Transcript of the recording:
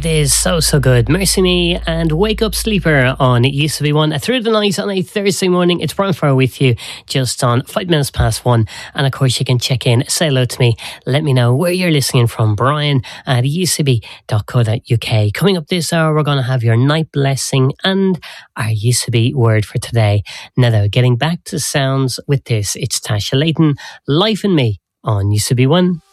is so good. Mercy Me and Wake Up Sleeper on Used to Be One. Through the night on a Thursday morning, it's Brian Farr with you just on 5 minutes past 1. And of course, you can check in, say hello to me, let me know where you're listening from. Brian at ucb.co.uk. Coming up this hour, we're going to have your night blessing and our Used to Be word for today. Now, though, getting back to sounds with this, it's Tasha Layton, Life in Me on Used to Be One.